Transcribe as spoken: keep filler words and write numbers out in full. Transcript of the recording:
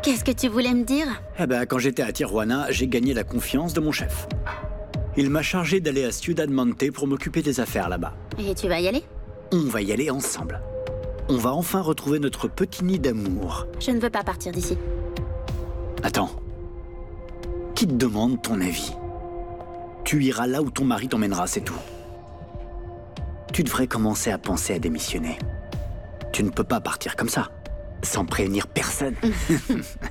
Qu'est-ce que tu voulais me dire? Eh ben, quand j'étais à Tijuana, j'ai gagné la confiance de mon chef. Il m'a chargé d'aller à Ciudad Monte pour m'occuper des affaires là-bas. Et tu vas y aller? On va y aller ensemble. On va enfin retrouver notre petit nid d'amour. Je ne veux pas partir d'ici. Attends. Qui te demande ton avis? Tu iras là où ton mari t'emmènera, c'est tout. Tu devrais commencer à penser à démissionner. Tu ne peux pas partir comme ça, sans prévenir personne.